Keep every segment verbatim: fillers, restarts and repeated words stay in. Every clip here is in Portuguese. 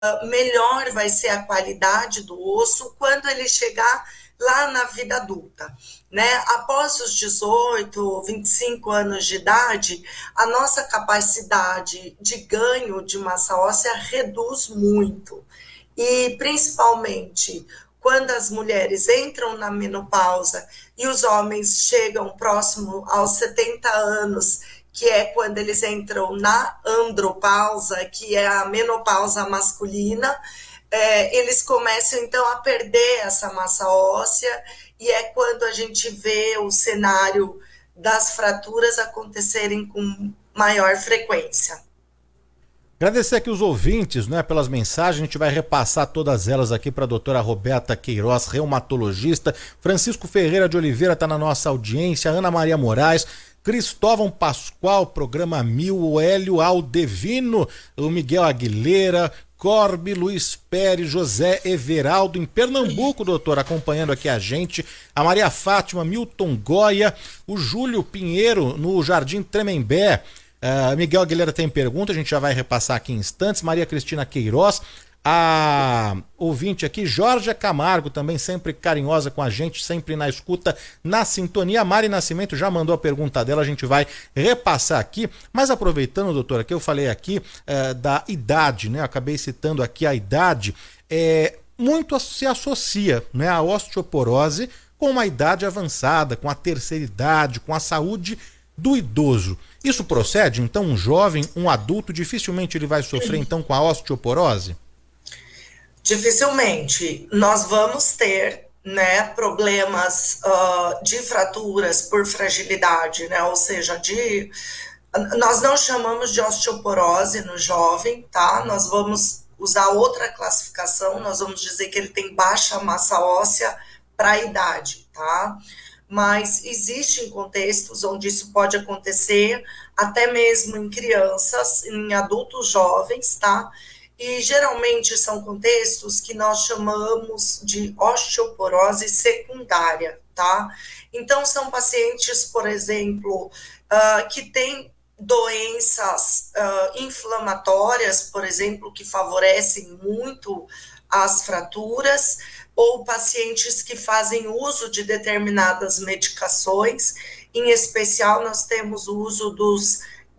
melhor vai ser a qualidade do osso quando ele chegar lá na vida adulta, né? Após os dezoito, vinte e cinco anos de idade, a nossa capacidade de ganho de massa óssea reduz muito. E principalmente quando as mulheres entram na menopausa e os homens chegam próximo aos setenta anos, que é quando eles entram na andropausa, que é a menopausa masculina, é, eles começam então a perder essa massa óssea, e é quando a gente vê o cenário das fraturas acontecerem com maior frequência. Agradecer aqui os ouvintes, né, pelas mensagens, a gente vai repassar todas elas aqui para a doutora Roberta Queiroz, reumatologista, Francisco Ferreira de Oliveira está na nossa audiência, Ana Maria Moraes, Cristóvão Pascoal, programa Mil, o Hélio Aldevino, o Miguel Aguilera, Corbe, Luiz Pérez, José Everaldo, em Pernambuco, doutor, acompanhando aqui a gente, a Maria Fátima, Milton Goya, o Júlio Pinheiro, no Jardim Tremembé. Uh, Miguel Aguilera tem pergunta, a gente já vai repassar aqui em instantes. Maria Cristina Queiroz, a ouvinte aqui, Jorge Camargo, também sempre carinhosa com a gente, sempre na escuta, na sintonia. A Mari Nascimento já mandou a pergunta dela, a gente vai repassar aqui. Mas aproveitando, doutora, que eu falei aqui uh, da idade, né? Eu acabei citando aqui a idade, é, muito se associa, né, a osteoporose com uma idade avançada, com a terceira idade, com a saúde do idoso. Isso procede? Então, um jovem, um adulto, dificilmente ele vai sofrer então com a osteoporose? Dificilmente. Nós vamos ter, né, problemas uh, de fraturas por fragilidade, né? Ou seja, de nós não chamamos de osteoporose no jovem, tá? Nós vamos usar outra classificação, nós vamos dizer que ele tem baixa massa óssea para a idade, tá? Mas existem contextos onde isso pode acontecer, até mesmo em crianças, em adultos jovens, tá? E geralmente são contextos que nós chamamos de osteoporose secundária, tá? Então são pacientes, por exemplo, uh, que têm doenças uh, inflamatórias, por exemplo, que favorecem muito as fraturas, ou pacientes que fazem uso de determinadas medicações, em especial nós temos o uso dos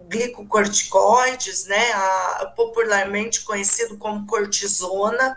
glicocorticoides, né, a, popularmente conhecido como cortisona,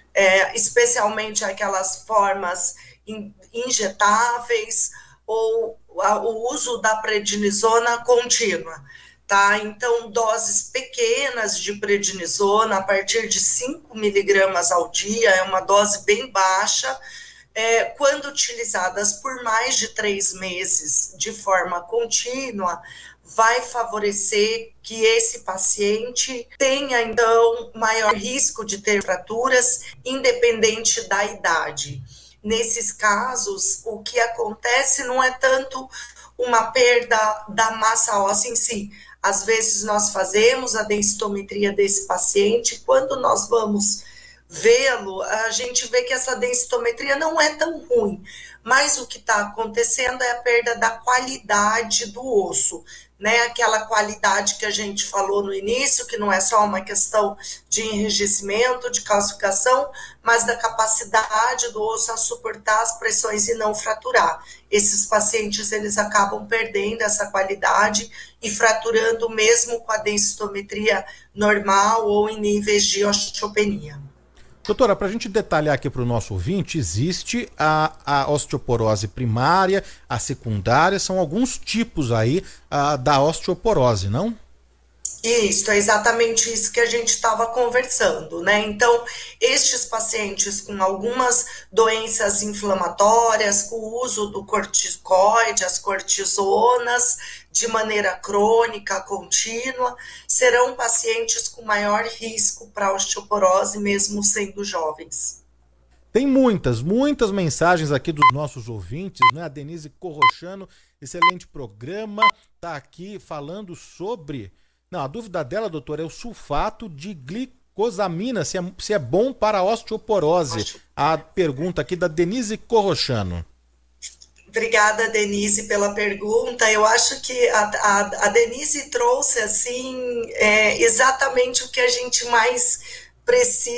é, especialmente aquelas formas in, injetáveis, ou a, o uso da prednisona contínua. Tá? Então, doses pequenas de prednisona, a partir de cinco miligramas ao dia, é uma dose bem baixa, é, quando utilizadas por mais de três meses de forma contínua, vai favorecer que esse paciente tenha, então, maior risco de ter fraturas, independente da idade. Nesses casos, o que acontece não é tanto uma perda da massa óssea em si. Às vezes nós fazemos a densitometria desse paciente, quando nós vamos vê-lo, a gente vê que essa densitometria não é tão ruim, mas o que está acontecendo é a perda da qualidade do osso, né? Aquela qualidade que a gente falou no início, que não é só uma questão de enrijecimento, de calcificação, mas da capacidade do osso a suportar as pressões e não fraturar. Esses pacientes, eles acabam perdendo essa qualidade e fraturando mesmo com a densitometria normal ou em níveis de osteopenia. Doutora, para a gente detalhar aqui para o nosso ouvinte, existe a, a osteoporose primária, a secundária, são alguns tipos aí a, da osteoporose, não? Isso, é exatamente isso que a gente estava conversando, né? Então, estes pacientes com algumas doenças inflamatórias, com o uso do corticoide, as cortisonas, de maneira crônica, contínua, serão pacientes com maior risco para osteoporose, mesmo sendo jovens. Tem muitas, muitas mensagens aqui dos nossos ouvintes, né? A Denise Corrochano, excelente programa, tá aqui falando sobre... Não, a dúvida dela, doutor, é o sulfato de glicosamina, se é, se é bom para a osteoporose. A pergunta aqui da Denise Corrochano. Obrigada, Denise, pela pergunta. Eu acho que a, a, a Denise trouxe assim, é, exatamente o que a gente mais precisa